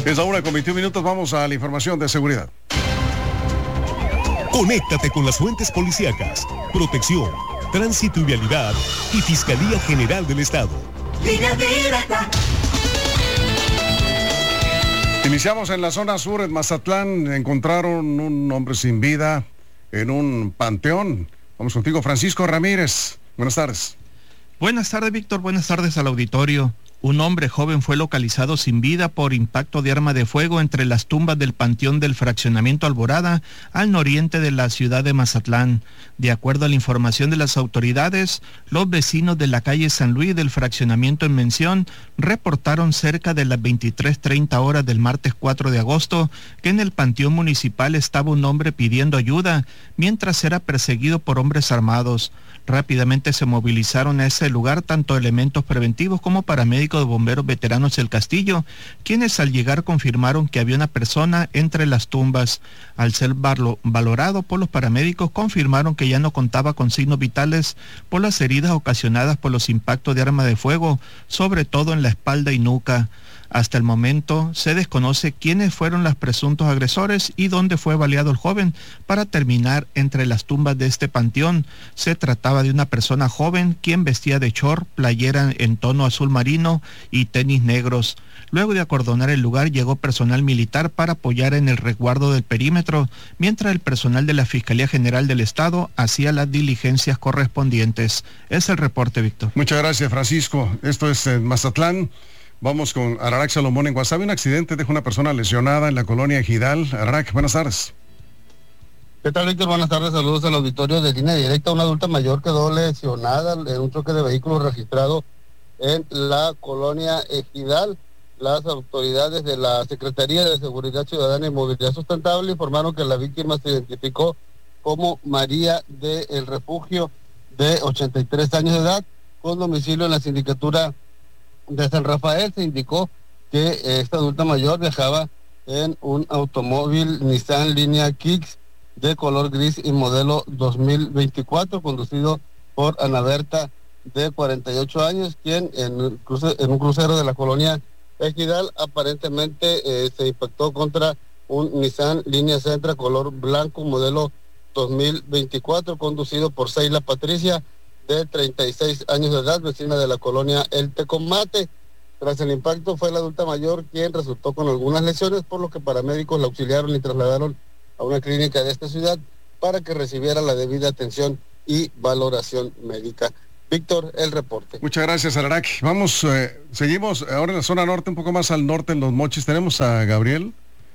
Es la 1:21, vamos a la información de seguridad. Conéctate con las fuentes policíacas, protección, tránsito y vialidad y Fiscalía General del Estado. Línea Directa. Iniciamos en la zona sur, en Mazatlán. Encontraron un hombre sin vida en un panteón. Vamos contigo, Francisco Ramírez. Buenas tardes. Buenas tardes, Víctor. Buenas tardes al auditorio. Un hombre joven fue localizado sin vida por impacto de arma de fuego entre las tumbas del panteón del fraccionamiento Alborada, al nororiente de la ciudad de Mazatlán. De acuerdo a la información de las autoridades, los vecinos de la calle San Luis del fraccionamiento en mención reportaron cerca de las 23:30 horas del martes 4 de agosto que en el panteón municipal estaba un hombre pidiendo ayuda mientras era perseguido por hombres armados. Rápidamente se movilizaron a ese lugar tanto elementos preventivos como paramédicos de bomberos veteranos del Castillo, quienes al llegar confirmaron que había una persona entre las tumbas. Al ser valorado por los paramédicos, confirmaron que ya no contaba con signos vitales por las heridas ocasionadas por los impactos de arma de fuego, sobre todo en la espalda y nuca. Hasta el momento se desconoce quiénes fueron los presuntos agresores y dónde fue baleado el joven. Para terminar, entre las tumbas de este panteón se trataba de una persona joven quien vestía de short, playera en tono azul marino y tenis negros. Luego de acordonar el lugar llegó personal militar para apoyar en el resguardo del perímetro, mientras el personal de la Fiscalía General del Estado hacía las diligencias correspondientes. Es el reporte, Víctor. Muchas gracias, Francisco. Esto es en Mazatlán. Vamos con Ararac Salomón en Guasave. Un accidente deja una persona lesionada en la colonia Ejidal. Ararac, buenas tardes. ¿Qué tal, Víctor? Buenas tardes, saludos al auditorio de Línea Directa. Una adulta mayor quedó lesionada en un choque de vehículos registrado en la colonia Ejidal. Las autoridades de la Secretaría de Seguridad Ciudadana y Movilidad Sustentable informaron que la víctima se identificó como María del Refugio, de 83 años de edad, con domicilio en la sindicatura de San Rafael. Se indicó que esta adulta mayor viajaba en un automóvil Nissan Línea Kicks de color gris y modelo 2024, conducido por Ana Berta, de 48 años, quien en un crucero de la colonia Ejidal aparentemente se impactó contra un Nissan Línea Sentra color blanco modelo 2024, conducido por Seila Patricia, de 36 años de edad, vecina de la colonia El Tecomate. Tras el impacto fue la adulta mayor quien resultó con algunas lesiones, por lo que paramédicos la auxiliaron y trasladaron a una clínica de esta ciudad para que recibiera la debida atención y valoración médica. Víctor, el reporte. Muchas gracias, Ararac. Vamos, seguimos ahora en la zona norte, un poco más al norte, en Los Mochis. Tenemos a Gabriel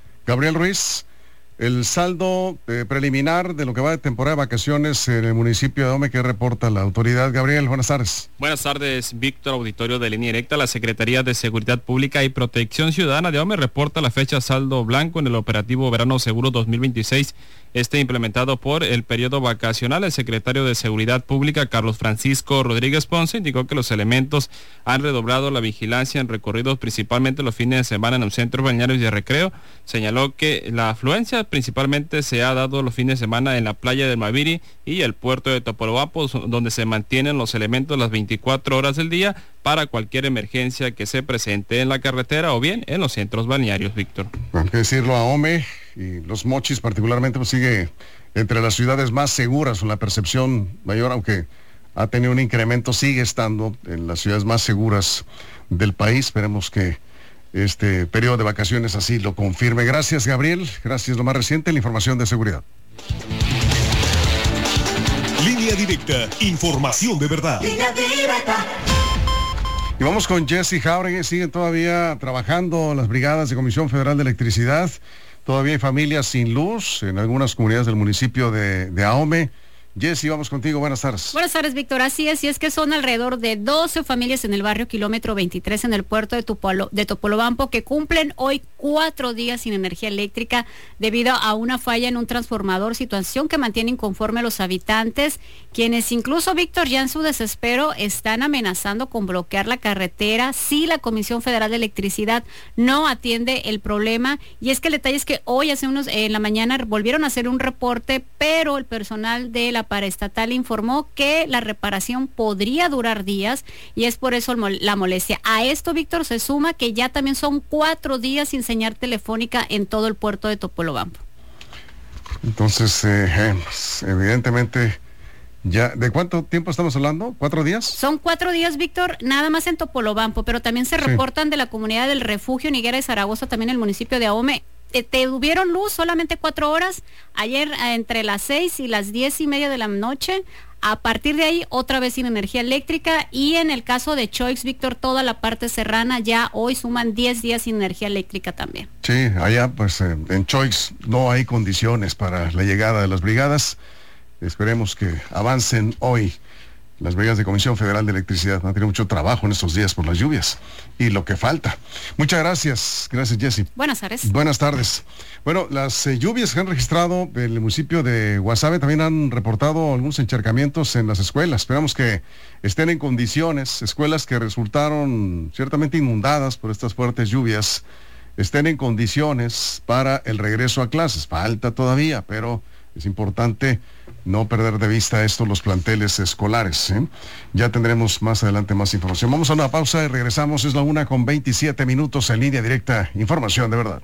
Ruiz. El saldo preliminar de lo que va de temporada de vacaciones en el municipio de Ahome, que reporta la autoridad. Gabriel, buenas tardes. Buenas tardes, Víctor, auditorio de Línea Directa. La Secretaría de Seguridad Pública y Protección Ciudadana de Ahome reporta la fecha saldo blanco en el operativo Verano Seguro 2026, implementado por el periodo vacacional. El secretario de Seguridad Pública, Carlos Francisco Rodríguez Ponce, indicó que los elementos han redoblado la vigilancia en recorridos, principalmente los fines de semana en los centros balnearios y de recreo. Señaló que la afluencia principalmente se ha dado los fines de semana en la playa del Maviri y el puerto de Topolobampo, donde se mantienen los elementos las 24 horas del día para cualquier emergencia que se presente en la carretera o bien en los centros balnearios, Víctor. Hay que decirlo, Ahome y Los Mochis particularmente pues sigue entre las ciudades más seguras, con la percepción mayor, aunque ha tenido un incremento, sigue estando en las ciudades más seguras del país. Esperemos que este periodo de vacaciones así lo confirme. Gracias, Gabriel. Gracias. Lo más reciente, la información de seguridad. Línea Directa, información de verdad. Línea Directa. Y vamos con Jesse Jauregui. Siguen todavía trabajando las brigadas de Comisión Federal de Electricidad. Todavía hay familias sin luz en algunas comunidades del municipio de Ahome. Jessy, vamos contigo, buenas tardes. Buenas tardes, Víctor, así es, y es que son alrededor de 12 familias en el barrio Kilómetro 23 en el puerto de Topolobampo que cumplen hoy 4 días sin energía eléctrica debido a una falla en un transformador, situación que mantiene inconforme a los habitantes, quienes incluso, Víctor, ya en su desespero están amenazando con bloquear la carretera si la Comisión Federal de Electricidad no atiende el problema. Y es que el detalle es que hoy en la mañana volvieron a hacer un reporte, pero el personal de la la paraestatal informó que la reparación podría durar días y es por eso la molestia. A esto, Víctor, se suma que ya también son 4 días sin señal telefónica en todo el puerto de Topolobampo. Entonces, pues, evidentemente, ya, ¿de cuánto tiempo estamos hablando? ¿4 días? Son 4 días, Víctor, nada más en Topolobampo, pero también se reportan de la comunidad del Refugio Niguera de Zaragoza, también el municipio de Ahome. Tuvieron luz solamente 4 horas, ayer entre las 6 y las 10:30 de la noche. A partir de ahí, otra vez sin energía eléctrica, y en el caso de Choix, Víctor, toda la parte serrana ya hoy suman 10 días sin energía eléctrica también. Sí, allá pues en Choix no hay condiciones para la llegada de las brigadas. Esperemos que avancen hoy las brigadas de Comisión Federal de Electricidad. Han tenido mucho trabajo en estos días por las lluvias y lo que falta. Muchas gracias. Gracias, Jessy. Buenas tardes. Buenas tardes. Bueno, las lluvias que han registrado en el municipio de Guasave también han reportado algunos encharcamientos en las escuelas. Esperamos que estén en condiciones, escuelas que resultaron ciertamente inundadas por estas fuertes lluvias, estén en condiciones para el regreso a clases. Falta todavía, pero es importante no perder de vista esto, los planteles escolares, ¿eh? Ya tendremos más adelante más información. Vamos a una pausa y regresamos. Es la 1:27 en línea directa. Información de verdad.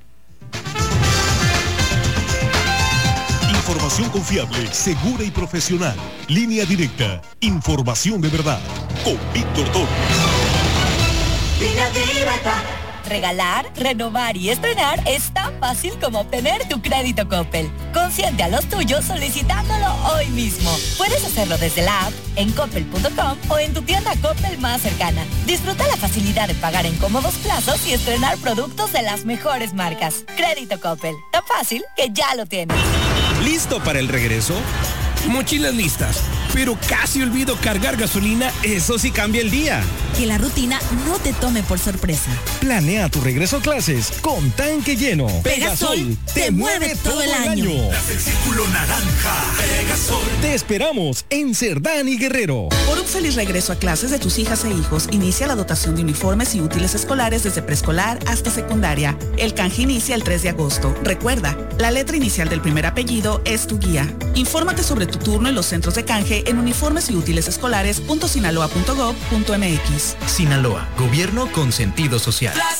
Información confiable, segura y profesional. Línea directa. Información de verdad. Con Víctor Toro. Línea directa. Regalar, renovar y estrenar es tan fácil como obtener tu crédito Coppel. Consiente a los tuyos solicitándolo hoy mismo. Puedes hacerlo desde la app, en coppel.com o en tu tienda Coppel más cercana. Disfruta la facilidad de pagar en cómodos plazos y estrenar productos de las mejores marcas. Crédito Coppel, tan fácil que ya lo tienes. ¿Listo para el regreso? Mochilas listas, pero casi olvido cargar gasolina. Eso sí cambia el día. Que la rutina no te tome por sorpresa. Planea tu regreso a clases con tanque lleno. Pegasol te mueve todo el año. Das el círculo naranja. Pegasol. Te esperamos en Cerdán y Guerrero. Por un feliz regreso a clases de tus hijas e hijos, inicia la dotación de uniformes y útiles escolares desde preescolar hasta secundaria. El canje inicia el 3 de agosto. Recuerda, la letra inicial del primer apellido es tu guía. Infórmate sobre tu turno en los centros de canje en uniformes y útiles escolares.sinaloa.gov.mx. Sinaloa, gobierno con sentido social.